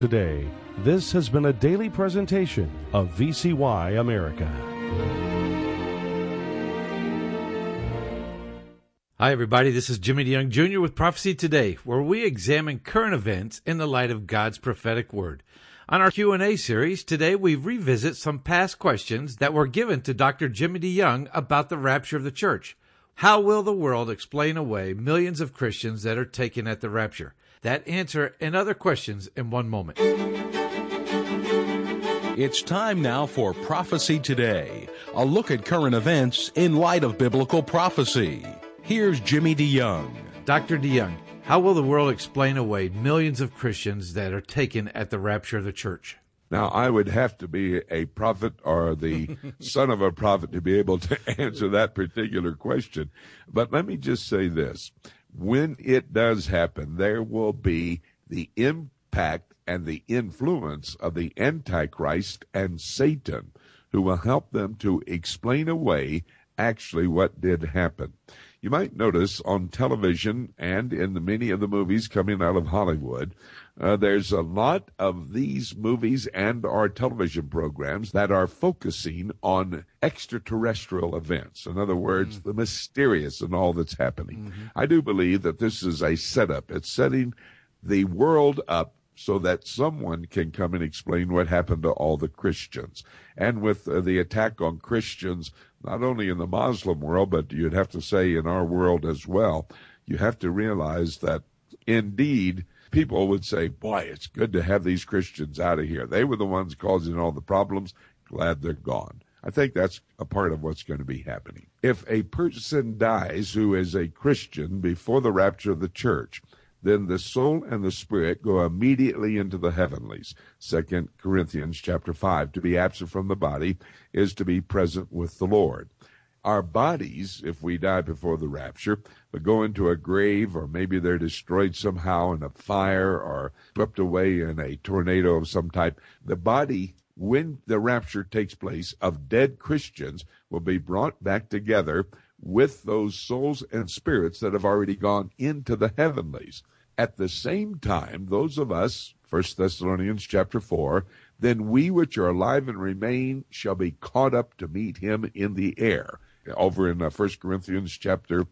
Today, this has been a daily presentation of VCY America. Hi, everybody. This is Jimmy DeYoung Jr. with Prophecy Today, where we examine current events in the light of God's prophetic word. On our Q&A series, today we revisit some past questions that were given to Dr. Jimmy DeYoung about the rapture of the church. How will the world explain away millions of Christians that are taken at the rapture? That answer and other questions in one moment. It's time now for Prophecy Today, a look at current events in light of biblical prophecy. Here's Jimmy DeYoung. Dr. DeYoung, how will the world explain away millions of Christians that are taken at the rapture of the church? Now, I would have to be a prophet or the son of a prophet to be able to answer that particular question. But let me just say this. When it does happen, there will be the impact and the influence of the Antichrist and Satan, who will help them to explain away actually what did happen. You might notice on television and in many of the movies coming out of Hollywood, there's a lot of these movies and our television programs that are focusing on extraterrestrial events. In other words, the mysterious and all that's happening. I do believe that this is a setup. It's setting the world up so that someone can come and explain what happened to all the Christians. And with the attack on Christians, not only in the Muslim world, but you'd have to say in our world as well, you have to realize that indeed people would say, boy, it's good to have these Christians out of here. They were the ones causing all the problems. Glad they're gone. I think that's a part of what's going to be happening. If a person dies who is a Christian before the rapture of the church, then the soul and the spirit go immediately into the heavenlies. 2 Corinthians chapter 5, to be absent from the body is to be present with the Lord. Our bodies, if we die before the rapture, but go into a grave, or maybe they're destroyed somehow in a fire or swept away in a tornado of some type, the body, when the rapture takes place, of dead Christians will be brought back together with those souls and spirits that have already gone into the heavenlies. At the same time, those of us, 1 Thessalonians chapter 4, then we which are alive and remain shall be caught up to meet him in the air. Over in 1 Corinthians chapter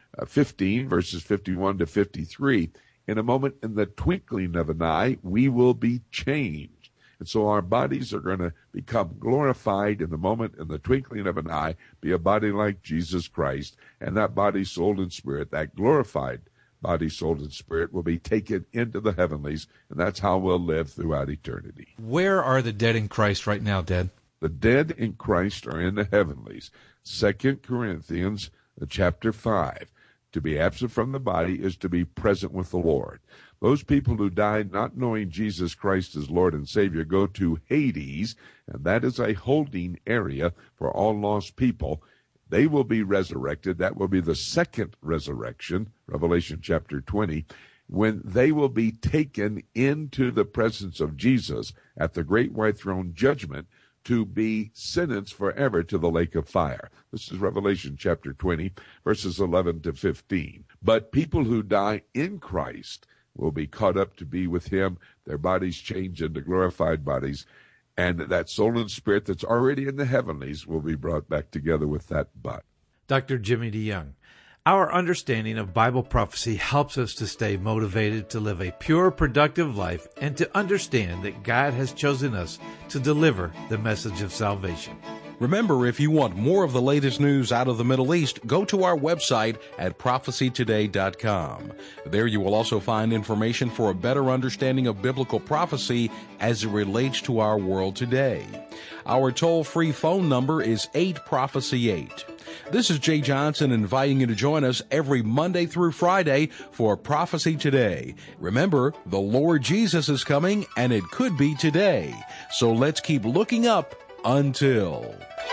15, verses 51 to 53, in a moment, in the twinkling of an eye, we will be changed. And so our bodies are going to become glorified in the moment, in the twinkling of an eye, be a body like Jesus Christ. And that body, soul, and spirit, that glorified body, soul, and spirit, will be taken into the heavenlies. And that's how we'll live throughout eternity. Where are the dead in Christ right now, Dad? The dead in Christ are in the heavenlies. 2 Corinthians chapter 5. To be absent from the body is to be present with the Lord. Those people who died not knowing Jesus Christ as Lord and Savior go to Hades, and that is a holding area for all lost people. They will be resurrected. That will be the second resurrection, Revelation chapter 20, when they will be taken into the presence of Jesus at the great white throne judgment to be sentenced forever to the lake of fire. This is Revelation chapter 20, verses 11 to 15. But people who die in Christ will be caught up to be with him, their bodies changed into glorified bodies, and that soul and spirit that's already in the heavenlies will be brought back together with that body. Dr. Jimmy DeYoung, our understanding of Bible prophecy helps us to stay motivated to live a pure, productive life and to understand that God has chosen us to deliver the message of salvation. Remember, if you want more of the latest news out of the Middle East, go to our website at prophecytoday.com. There you will also find information for a better understanding of biblical prophecy as it relates to our world today. Our toll-free phone number is 8-PROPHECY-8. This is Jay Johnson inviting you to join us every Monday through Friday for Prophecy Today. Remember, the Lord Jesus is coming, and it could be today. So let's keep looking up until...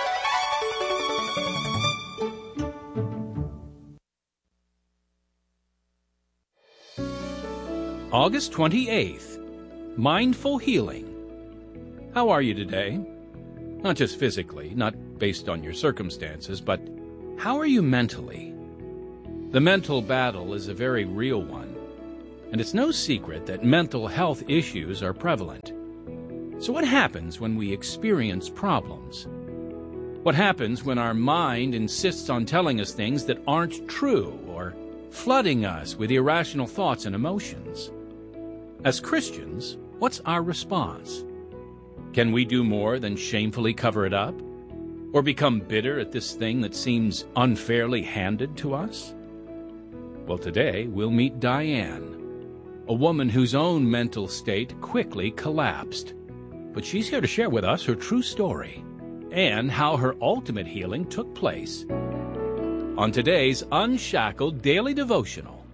August 28th, Mindful Healing. How are you today? Not just physically, not based on your circumstances, but how are you mentally? The mental battle is a very real one, and it's no secret that mental health issues are prevalent. So what happens when we experience problems? What happens when our mind insists on telling us things that aren't true or flooding us with irrational thoughts and emotions? As Christians, what's our response? Can we do more than shamefully cover it up? Or become bitter at this thing that seems unfairly handed to us? Well, today we'll meet Diane, a woman whose own mental state quickly collapsed. But she's here to share with us her true story and how her ultimate healing took place on today's Unshackled Daily Devotional.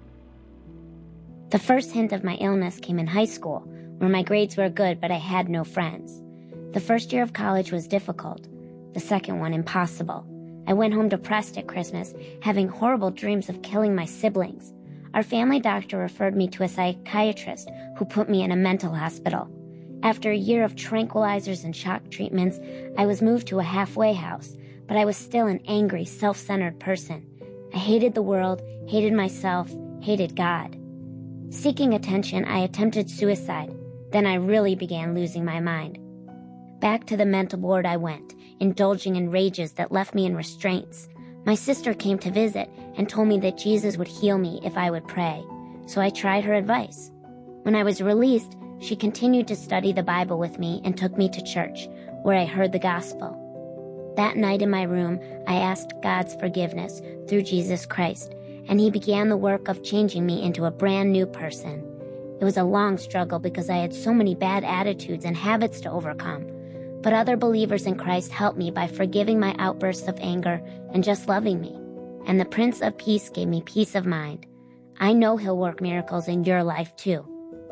The first hint of my illness came in high school, where my grades were good but I had no friends. The first year of college was difficult, the second one impossible. I went home depressed at Christmas, having horrible dreams of killing my siblings. Our family doctor referred me to a psychiatrist who put me in a mental hospital. After a year of tranquilizers and shock treatments, I was moved to a halfway house, but I was still an angry, self-centered person. I hated the world, hated myself, hated God. Seeking attention, I attempted suicide. Then I really began losing my mind. Back to the mental ward I went, indulging in rages that left me in restraints. My sister came to visit and told me that Jesus would heal me if I would pray, so I tried her advice. When I was released, she continued to study the Bible with me and took me to church, where I heard the gospel. That night in my room, I asked God's forgiveness through Jesus Christ, and He began the work of changing me into a brand new person. It was a long struggle because I had so many bad attitudes and habits to overcome. But other believers in Christ helped me by forgiving my outbursts of anger and just loving me. And the Prince of Peace gave me peace of mind. I know He'll work miracles in your life too.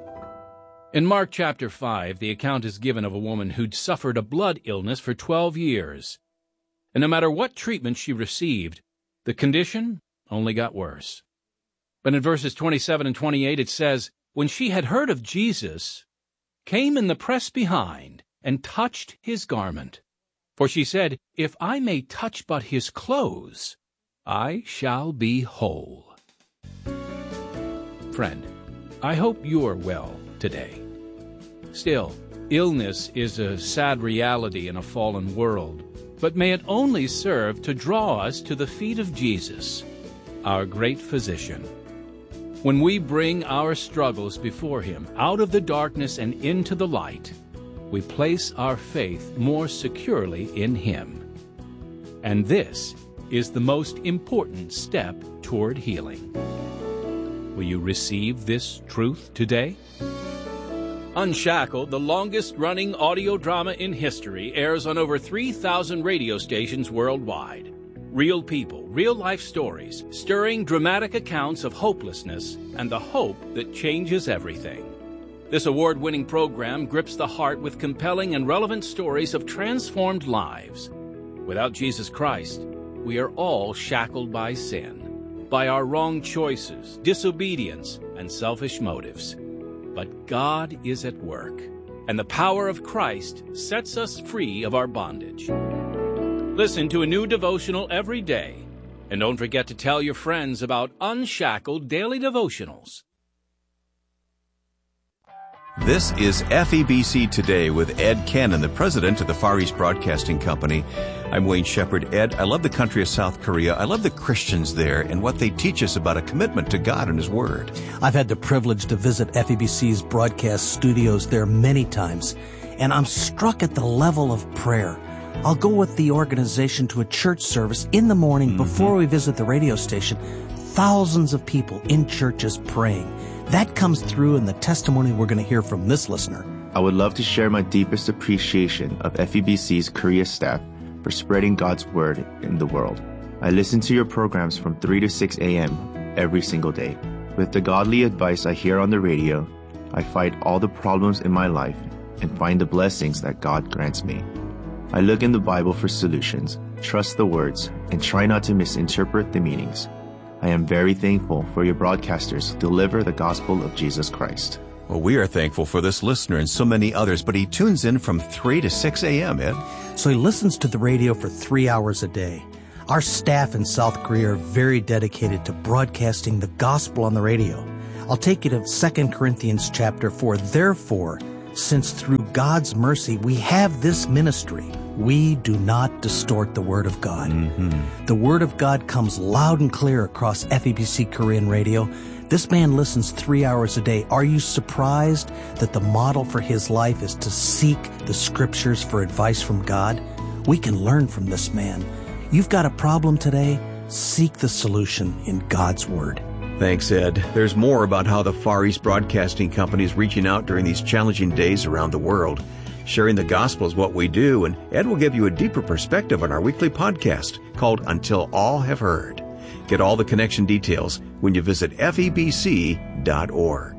In Mark chapter 5, the account is given of a woman who'd suffered a blood illness for 12 years. And no matter what treatment she received, the condition only got worse. But in verses 27 and 28 it says, "When she had heard of Jesus, came in the press behind, and touched His garment. For she said, 'If I may touch but His clothes, I shall be whole.'" Friend, I hope you're well today. Still, illness is a sad reality in a fallen world, but may it only serve to draw us to the feet of Jesus, our great physician. When we bring our struggles before Him out of the darkness and into the light, we place our faith more securely in Him. And this is the most important step toward healing. Will you receive this truth today? Unshackled, the longest-running audio drama in history, airs on over 3,000 radio stations worldwide. Real people, real-life stories, stirring dramatic accounts of hopelessness and the hope that changes everything. This award-winning program grips the heart with compelling and relevant stories of transformed lives. Without Jesus Christ, we are all shackled by sin, by our wrong choices, disobedience, and selfish motives. But God is at work, and the power of Christ sets us free of our bondage. Listen to a new devotional every day, and don't forget to tell your friends about Unshackled Daily Devotionals. This is FEBC Today with Ed Cannon, the president of the Far East Broadcasting Company. I'm Wayne Shepherd. Ed, I love the country of South Korea. I love the Christians there and what they teach us about a commitment to God and His Word. I've had the privilege to visit FEBC's broadcast studios there many times, and I'm struck at the level of prayer. I'll go with the organization to a church service in the morning before we visit the radio station. Thousands of people in churches praying. That comes through in the testimony we're going to hear from this listener. I would love to share my deepest appreciation of FEBC's Korea staff for spreading God's Word in the world. I listen to your programs from 3 to 6 a.m. every single day. With the godly advice I hear on the radio, I fight all the problems in my life and find the blessings that God grants me. I look in the Bible for solutions, trust the words, and try not to misinterpret the meanings. I am very thankful for your broadcasters who deliver the gospel of Jesus Christ. Well, we are thankful for this listener and so many others, but he tunes in from 3 to 6 a.m., Ed. So he listens to the radio for 3 hours a day. Our staff in South Korea are very dedicated to broadcasting the gospel on the radio. I'll take you to 2 Corinthians chapter 4. Therefore, since through God's mercy we have this ministry, we do not distort the Word of God. The Word of God comes loud and clear across FEBC Korean Radio. This man listens 3 hours a day. Are you surprised that the model for his life is to seek the Scriptures for advice from God? We can learn from this man. You've got a problem today? Seek the solution in God's Word. Thanks, Ed. There's more about how the Far East Broadcasting Company is reaching out during these challenging days around the world. Sharing the gospel is what we do, and Ed will give you a deeper perspective on our weekly podcast called Until All Have Heard. Get all the connection details when you visit febc.org.